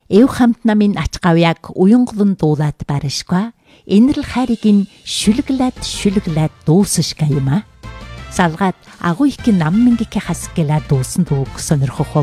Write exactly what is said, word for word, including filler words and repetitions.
эв хамт намын ач гавьяг уянгалан дуулаад баришгаа энэрл хайрыг нь шүлглээд шүлглээд дуусшга юм а. Салгаад агуу их нам мингики хасгела дуусан дууг сонирхох